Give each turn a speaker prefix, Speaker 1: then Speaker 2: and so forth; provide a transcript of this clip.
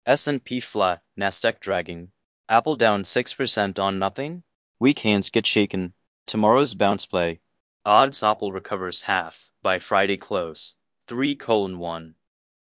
Speaker 1: S&P flat, Nasdaq dragging. Apple down 6% on nothing? Weak hands get shaken. Tomorrow's bounce play. Odds Apple recovers half by Friday close. 3:1.